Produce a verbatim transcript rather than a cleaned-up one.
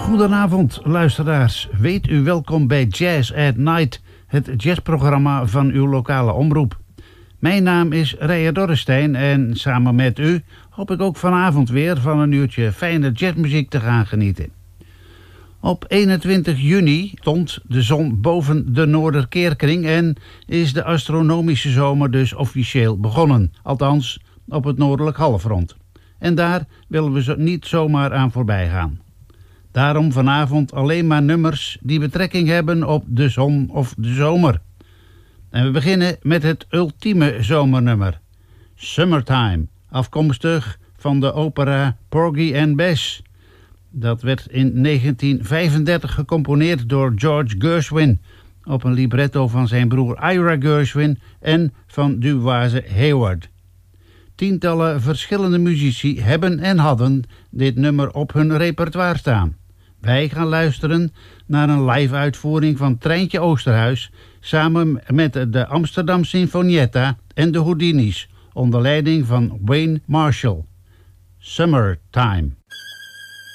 Goedenavond luisteraars, weet u welkom bij Jazz at Night, het jazzprogramma van uw lokale omroep. Mijn naam is Rijer Dorrestein en samen met u hoop ik ook vanavond weer van een uurtje fijne jazzmuziek te gaan genieten. Op eenentwintig juni stond de zon boven de Noorderkeerkring en is de astronomische zomer dus officieel begonnen, althans op het noordelijk halfrond. En daar willen we zo niet zomaar aan voorbij gaan. Daarom vanavond alleen maar nummers die betrekking hebben op de zon of de zomer. En we beginnen met het ultieme zomernummer. Summertime, afkomstig van de opera Porgy and Bess. Dat werd in negentien vijfendertig gecomponeerd door George Gershwin op een libretto van zijn broer Ira Gershwin en van Dubois Hayward. Tientallen verschillende muzici hebben en hadden dit nummer op hun repertoire staan. Wij gaan luisteren naar een live uitvoering van Treintje Oosterhuis samen met de Amsterdam Sinfonietta en de Houdini's onder leiding van Wayne Marshall. Summertime.